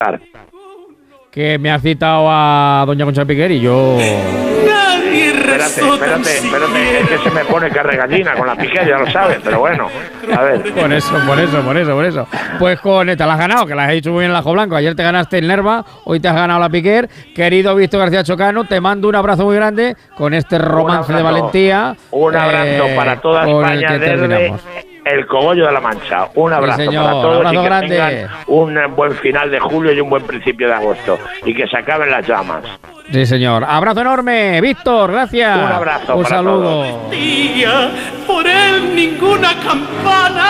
Que me ha citado a doña Concha Piquer y yo... Espérate, es que se me pone carregallina con la Piquer, ya lo sabes, pero bueno, a ver. Por eso. Pues con esta la has ganado, que la has hecho muy bien el Ajo Blanco. Ayer te ganaste el Nerva, hoy te has ganado la Piquer. Querido Víctor García Chocano, te mando un abrazo muy grande con este romance de valentía. Un abrazo para toda España desde el Cogollo de la Mancha. Un abrazo, señor, para todos, abrazo y que grande. tengan un buen final de julio y un buen principio de agosto, y que se acaben las llamas. Sí, señor. Abrazo enorme, Víctor, gracias. Un abrazo. Un para saludo. todos. Por él ninguna campana